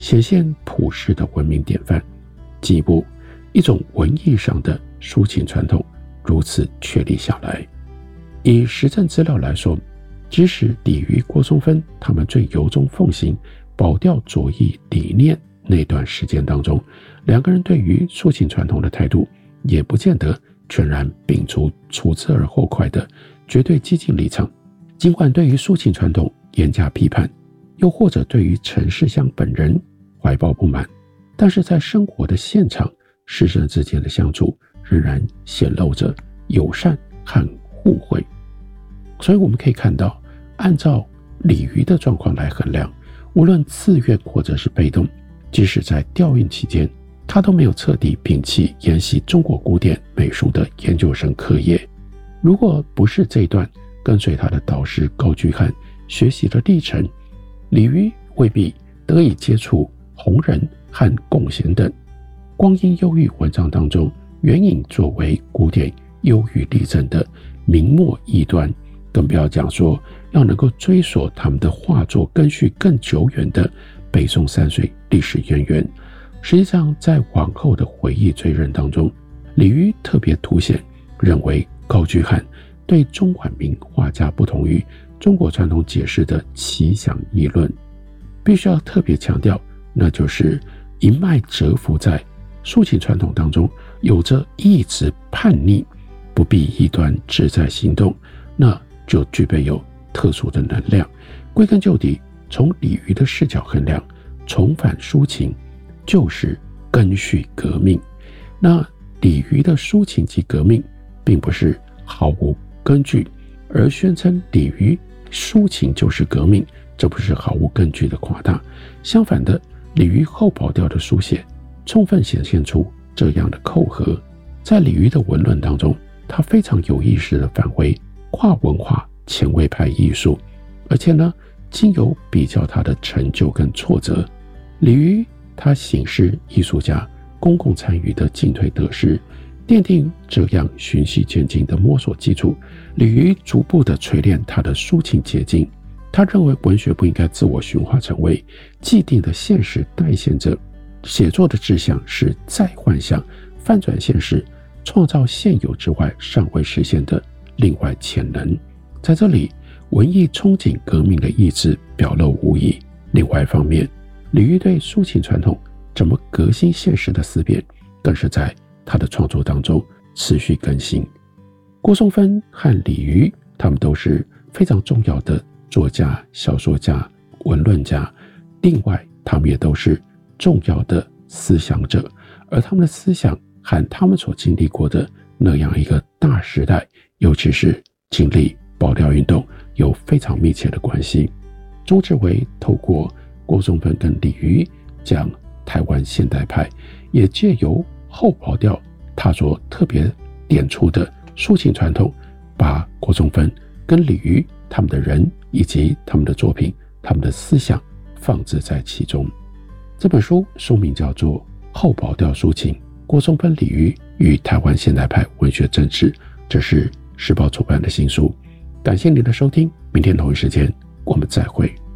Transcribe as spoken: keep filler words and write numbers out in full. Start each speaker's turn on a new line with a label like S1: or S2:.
S1: 显现普世的文明典范。进一步，一种文艺上的抒情传统如此确立下来。以实证资料来说，即使李渔、郭松芬他们最由衷奉行保钓左翼理念那段时间当中，两个人对于抒情传统的态度也不见得全然秉烛除之而后快的绝对激进立场。尽管对于抒情传统严加批判，又或者对于陈世香本人怀抱不满，但是在生活的现场，师生之间的相处仍然显露着友善和互惠。所以我们可以看到，按照李渔的状况来衡量，无论自愿或者是被动，即使在调运期间，他都没有彻底摒弃研习中国古典美术的研究生课业。如果不是这段跟随他的导师高居翰学习的历程，李渔未必得以接触洪仁和龚贤等光阴忧郁文章当中援引作为古典忧郁例证的明末异端，更不要讲说要能够追索他们的画作根绪更久远的北宋三隋历史渊源。实际上在往后的回忆追认当中，李渔特别凸显认为高居翰对中晚明画家不同于中国传统解释的奇想异论。必须要特别强调，那就是一脉蛰伏在抒情传统当中，有着一直叛逆不避异端志在行动，那就具备有特殊的能量。归根究底，从李渔的视角衡量，重返抒情就是根绪革命。那李渔的抒情及革命并不是毫无根据，而宣称李渔抒情就是革命，这不是毫无根据的夸大。相反的，李渔后跑调的书写充分显现出这样的扣合。在李渔的文论当中，他非常有意识地返回跨文化前卫派艺术，而且呢，经由比较他的成就跟挫折，李渔他行事艺术家公共参与的进退得失，奠定这样循序渐进的摸索基础。李渔逐步地锤炼他的抒情结晶。他认为文学不应该自我驯化成为既定的现实代现者，写作的志向是再幻想、翻转现实，创造现有之外尚未实现的另外潜能。在这里，文艺憧憬革命的意志表露无遗。另外一方面，李渔对抒情传统怎么革新现实的思辨，更是在他的创作当中持续更新。郭松芬和李渔他们都是非常重要的作家、小说家、文论家，另外他们也都是重要的思想者，而他们的思想和他们所经历过的那样一个大时代，尤其是经历保钓运动，有非常密切的关系。周志伟透过郭松芬跟李渔讲台湾现代派，也借由后保钓他所特别点出的抒情传统，把郭松芬跟李渔他们的人以及他们的作品、他们的思想放置在其中。这本书书名叫做《后保钓抒情：郭松芬、李渔与台湾现代派文学政治》，这是时报出版的新书。感谢您的收听，明天同一时间我们再会。